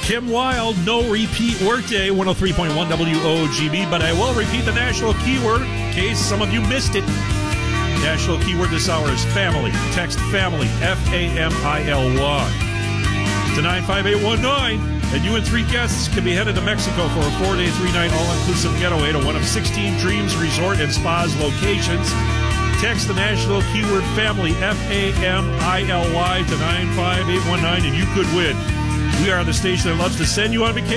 Kim Wilde, no repeat workday, 103.1 WOGB, but I will repeat the national keyword in case some of you missed it. National keyword this hour is family. Text family, F-A-M-I-L-Y, to 95819. And you and 3 guests can be headed to Mexico for a 4-day, 3-night all-inclusive getaway to one of 16 Dreams Resort and Spas locations. Text the national keyword family, F-A-M-I-L-Y, to 95819, and you could win. We are the station that loves to send you on vacation.